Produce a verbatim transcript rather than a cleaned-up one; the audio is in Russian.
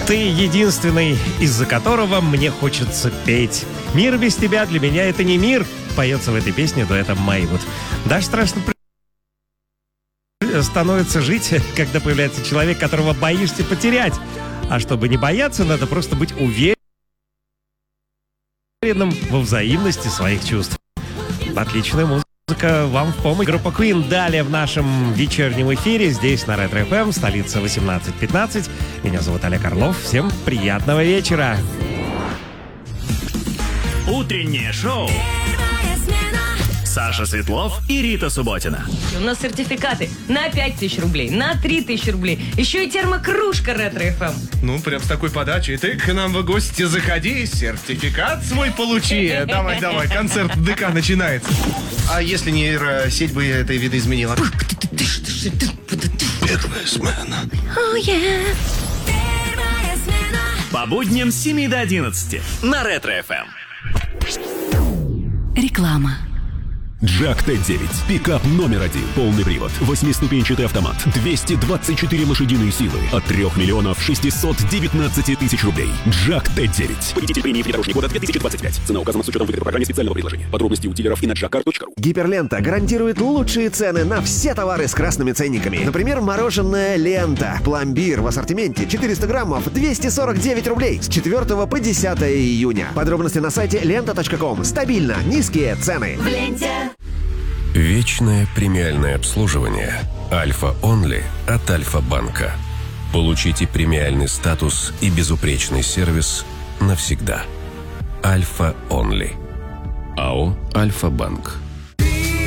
Ты единственный, из-за которого мне хочется петь. Мир без тебя для меня это не мир, поется в этой песне дуэтом Майвуд. Даже страшно становится жить, когда появляется человек, которого боишься потерять. А чтобы не бояться, надо просто быть уверенным во взаимности своих чувств. Отличная музыка вам в помощь. Группа Queen далее в нашем вечернем эфире. Здесь на Ретро эф эм, столица восемнадцать пятнадцать. Меня зовут Олег Орлов. Всем приятного вечера. Утреннее шоу. Саша Светлов и Рита Субботина. У нас сертификаты на пять тысяч рублей, на три тысячи рублей. Еще и термокружка Ретро эф эм. Ну, прям с такой подачей. Ты к нам в гости заходи, сертификат свой получи. Давай, давай, концерт ДК начинается. А если нейросеть бы это видоизменила? Первая смена. По будням с семи до одиннадцати на Ретро эф эм. Реклама. Джак Т девять. Пикап номер один. Полный привод. Восьмиступенчатый автомат. двести двадцать четыре лошадиные силы. От трех миллионов шестисот девятнадцати тысяч рублей. Джак Т девять. Победитель премии «Внедорожник года» две тысячи двадцать пять. Цена указана с учетом выгоды программе специального предложения. Подробности у дилеров и на джак кар точка ру. Гиперлента гарантирует лучшие цены на все товары с красными ценниками. Например, мороженое «Лента». Пломбир в ассортименте четыреста граммов двести сорок девять рублей с четвёртого по десятое июня. Подробности на сайте лента точка ком. Стабильно низкие цены. В ленте. Вечное премиальное обслуживание Альфа Онли от Альфа-банка. Получите премиальный статус и безупречный сервис навсегда. Альфа Онли. АО Альфа-банк.